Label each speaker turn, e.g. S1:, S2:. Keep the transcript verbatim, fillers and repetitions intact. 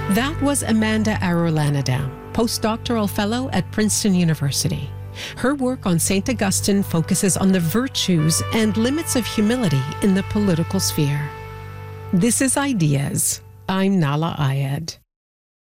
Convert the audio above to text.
S1: That was Amanda Arolanadam, postdoctoral fellow at Princeton University. Her work on Saint Augustine focuses on the virtues and limits of humility in the political sphere. This is Ideas. I'm Nahlah Ayed.